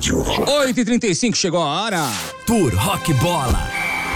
8h35, chegou a hora. Tour Rock Bola.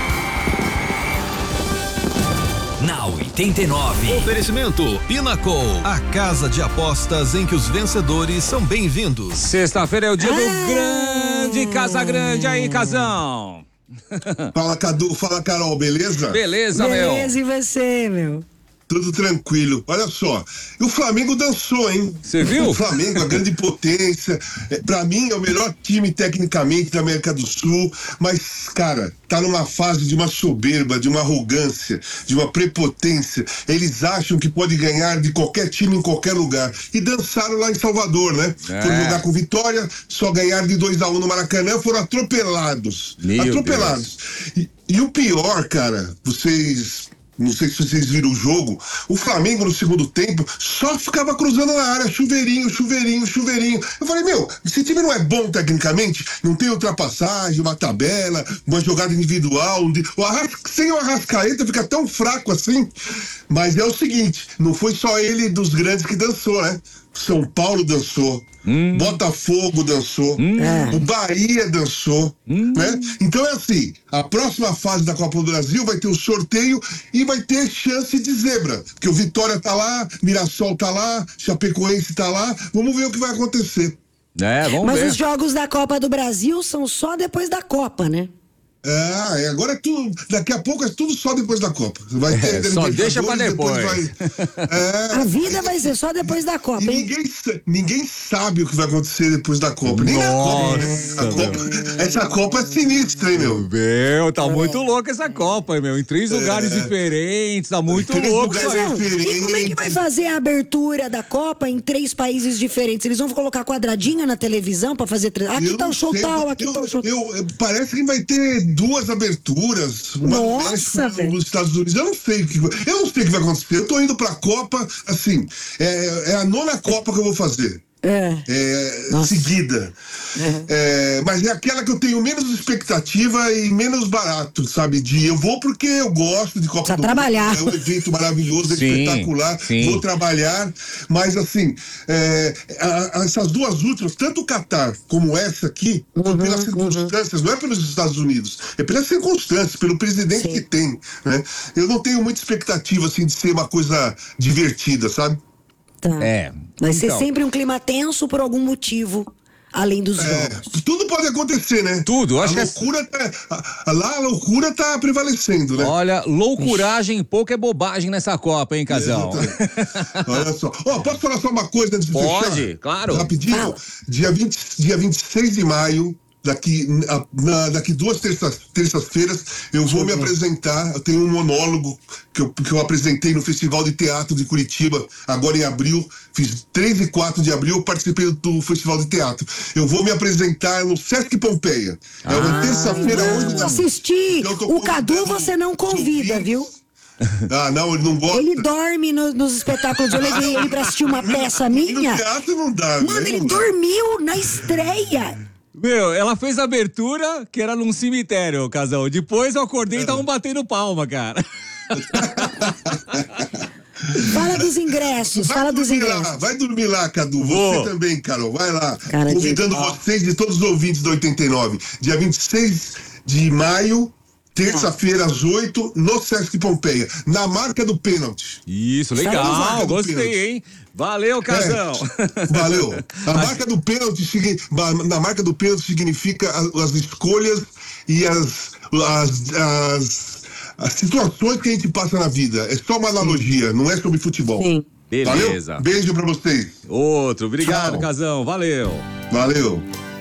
Na 89. Oferecimento Pinnacle, a casa de apostas em que os vencedores são bem-vindos. Sexta-feira é o dia do grande Casa Grande aí, Casão. Fala, Cadu, fala, Carol, beleza? Beleza, meu. Beleza, e você, meu? Tudo tranquilo. Olha só, o Flamengo dançou, hein? Você viu? O Flamengo, a grande potência. Pra mim, é o melhor time tecnicamente da América do Sul. Mas, cara, tá numa fase de uma soberba, de uma arrogância, de uma prepotência. Eles acham que pode ganhar de qualquer time em qualquer lugar. E dançaram lá em Salvador, né? Foram jogar com Vitória, só ganharam de 2-1 no Maracanã, foram atropelados. Atropelados. E o pior, cara, não sei se vocês viram o jogo, o Flamengo no segundo tempo só ficava cruzando na área, chuveirinho. Eu falei, meu, esse time não é bom tecnicamente? Não tem ultrapassagem, uma tabela, uma jogada individual, sem o Arrascaeta fica tão fraco assim. Mas é o seguinte, não foi só ele dos grandes que dançou, né? São Paulo dançou, Botafogo dançou, o Bahia dançou, né? Então é assim, a próxima fase da Copa do Brasil vai ter o sorteio e vai ter chance de zebra, porque o Vitória tá lá, Mirassol tá lá, Chapecoense tá lá, vamos ver o que vai acontecer. Mas os jogos da Copa do Brasil são só depois da Copa, né? Agora é tudo, daqui a pouco é tudo só depois da Copa. Vai ter só deixa pra depois. A vida vai ser só depois da Copa, hein? Ninguém sabe o que vai acontecer depois da Copa. Nem na Copa, né? Essa Copa é sinistra, hein, meu? Meu, tá muito louco essa Copa, meu. Em 3 lugares diferentes, tá muito louco. E como é que vai fazer a abertura da Copa em 3 países diferentes? Eles vão colocar quadradinho na televisão pra fazer... Aqui tá o show tal, aqui tá o show... Parece que vai ter 2 aberturas, uma no México, nos Estados Unidos. Eu não sei o que vai acontecer. Eu tô indo pra Copa, assim, é a 9ª Copa que eu vou fazer. Seguida. Mas é aquela que eu tenho menos expectativa e menos barato, sabe? Eu vou porque eu gosto de Copa do Mundo. Trabalhar. É um evento maravilhoso, espetacular. Sim. Vou trabalhar. Mas assim, essas 2 últimas, tanto o Catar como essa aqui, pelas circunstâncias, não é pelos Estados Unidos, é pelas circunstâncias, pelo presidente que tem, né? Eu não tenho muita expectativa assim de ser uma coisa divertida, sabe? Tá. Vai ser sempre um clima tenso por algum motivo, além dos jogos. Tudo pode acontecer, né? Tudo, acho que a loucura tá prevalecendo, né? Olha, loucuragem pouco é bobagem nessa Copa, hein, Casão? Olha só. Posso falar só uma coisa antes de fechar? Pode, claro. Rapidinho. Dia 26 de maio, daqui 2 terças-feiras, eu vou me apresentar. Eu tenho um monólogo que eu apresentei no Festival de Teatro de Curitiba, agora em abril. Fiz 3 e 4 de abril, eu participei do Festival de Teatro. Eu vou me apresentar no Sesc Pompeia. É uma terça-feira hoje. Eu assisti. O Cadu você não convida, viu? Não, ele não gosta. Ele dorme nos espetáculos. Eu levei ele pra assistir uma peça minha. No teatro não dá. Mano, ele dormiu na estreia. Meu, ela fez a abertura, que era num cemitério, Casão. Depois eu acordei e estavam batendo palma, cara. Fala dos ingressos, Vai dormir lá, Cadu. Você também, Carol. Vai lá. Convidando vocês e todos os ouvintes do 89. Dia 26 de maio, terça-feira, às 8, no Sesc Pompeia. Na marca do pênalti. Isso, legal. Gostei, hein? Valeu, Casão. Valeu. Na marca do pênalti significa as escolhas e as situações que a gente passa na vida. É só uma analogia, não é sobre futebol. Sim. Beleza. Valeu? Beijo pra vocês. Outro. Obrigado, Tchau. Casão. Valeu. Valeu.